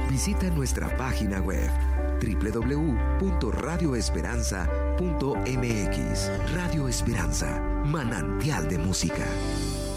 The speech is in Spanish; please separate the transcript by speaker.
Speaker 1: Visita nuestra página web www.radioesperanza.mx. Radio Esperanza, manantial de música.